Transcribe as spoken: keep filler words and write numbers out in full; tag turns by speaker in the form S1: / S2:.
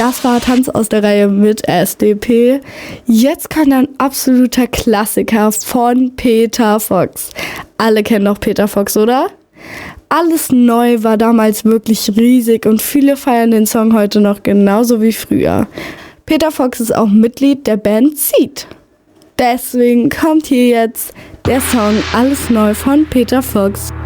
S1: Das war Tanz aus der Reihe mit S D P. Jetzt kommt ein absoluter Klassiker von Peter Fox. Alle kennen doch Peter Fox, oder? Alles neu war damals wirklich riesig und viele feiern den Song heute noch genauso wie früher. Peter Fox ist auch Mitglied der Band Seed. Deswegen kommt hier jetzt der Song Alles neu von Peter Fox.